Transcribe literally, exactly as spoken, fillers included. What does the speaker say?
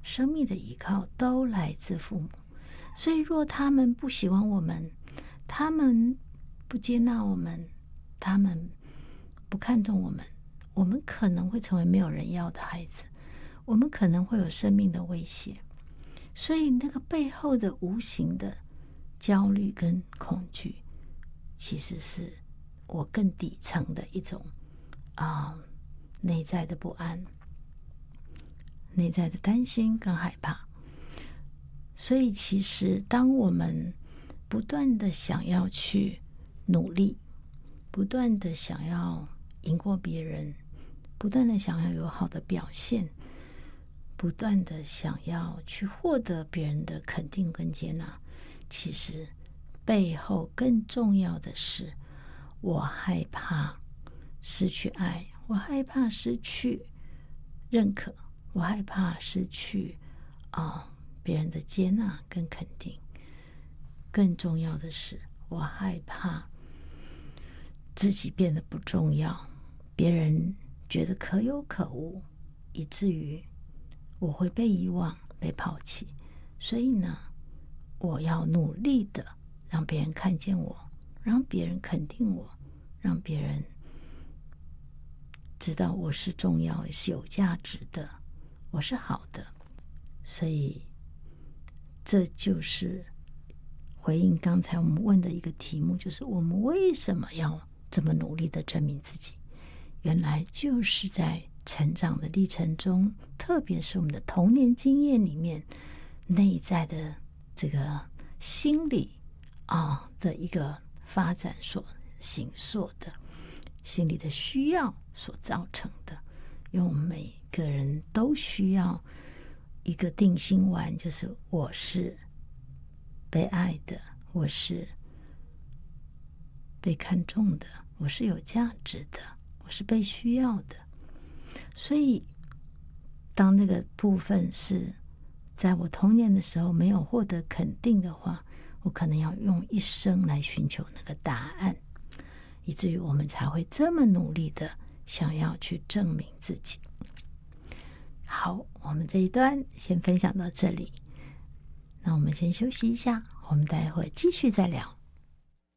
生命的依靠都来自父母。所以若他们不喜欢我们，他们不接纳我们，他们不看重我们，我们可能会成为没有人要的孩子，我们可能会有生命的威胁。所以那个背后的无形的焦虑跟恐惧，其实是我更底层的一种啊、呃、内在的不安，内在的担心跟害怕。所以其实当我们不断的想要去努力，不断的想要赢过别人，不断的想要有好的表现，不断的想要去获得别人的肯定跟接纳，其实背后更重要的是，我害怕失去爱，我害怕失去认可，我害怕失去啊、呃、别人的接纳跟肯定。更重要的是，我害怕自己变得不重要，别人觉得可有可无，以至于我会被遗忘，被抛弃。所以呢，我要努力的让别人看见我，让别人肯定我，让别人知道我是重要，是有价值的，我是好的。所以这就是回应刚才我们问的一个题目，就是我们为什么要这么努力的证明自己？原来就是在成长的历程中，特别是我们的童年经验里面，内在的这个心理啊的一个发展所形塑的心理的需要所造成的。因为我们每个人都需要一个定心丸，就是我是被爱的，我是被看重的，我是有价值的，我是被需要的。所以当那个部分是在我童年的时候没有获得肯定的话，我可能要用一生来寻求那个答案，以至于我们才会这么努力的想要去证明自己。好，我们这一段先分享到这里，那我们先休息一下，我们待会继续再聊。